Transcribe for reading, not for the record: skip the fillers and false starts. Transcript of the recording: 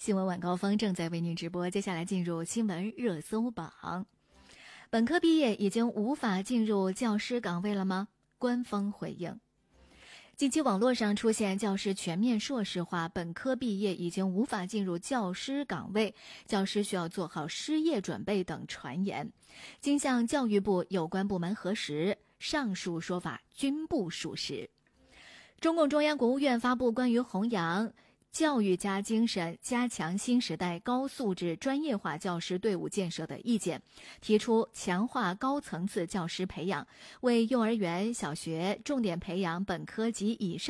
新闻晚高峰正在为您直播，接下来进入新闻热搜榜。本科毕业已经无法进入教师岗位了吗？官方回应。近期网络上出现教师全面硕士化，本科毕业已经无法进入教师岗位，教师需要做好失业准备等传言。经向教育部有关部门核实，上述说法均不属实。中共中央国务院发布关于弘扬教育家精神，加强新时代高素质专业化教师队伍建设的意见，提出强化高层次教师培养，为幼儿园、小学重点培养本科及以上